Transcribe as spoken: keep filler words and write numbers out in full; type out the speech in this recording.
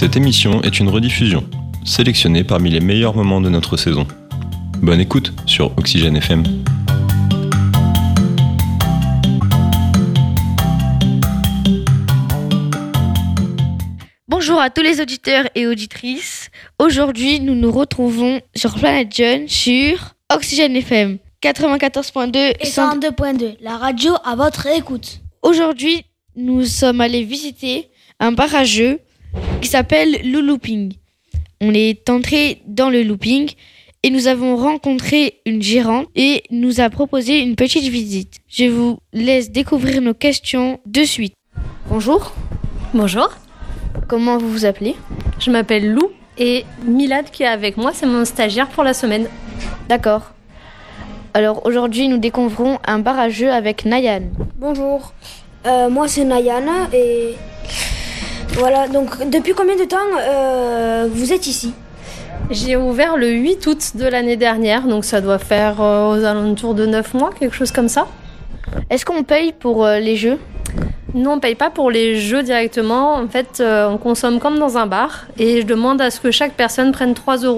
Cette émission est une rediffusion, sélectionnée parmi les meilleurs moments de notre saison. Bonne écoute sur Oxygène F M. Bonjour à tous les auditeurs et auditrices. Aujourd'hui, nous nous retrouvons sur Planète Jeune sur Oxygène F M quatre-vingt-quatorze point deux et cent deux point deux, la radio à votre écoute. Aujourd'hui, nous sommes allés visiter un bar à jeux qui s'appelle le Looping. On est entré dans le Looping et nous avons rencontré une gérante et nous a proposé une petite visite. Je vous laisse découvrir nos questions de suite. Bonjour. Bonjour. Comment vous vous appelez ? Je m'appelle Lou et Milad qui est avec moi, c'est mon stagiaire pour la semaine. D'accord. Alors aujourd'hui, nous découvrons un bar à jeux avec Nayan. Bonjour, euh, moi c'est Nayan et voilà, donc depuis combien de temps euh, vous êtes ici ? J'ai ouvert le huit août de l'année dernière, donc ça doit faire euh, aux alentours de neuf mois, quelque chose comme ça. Est-ce qu'on paye pour euh, les jeux ? Nous, on ne paye pas pour les jeux directement. En fait, euh, on consomme comme dans un bar et je demande à ce que chaque personne prenne trois euros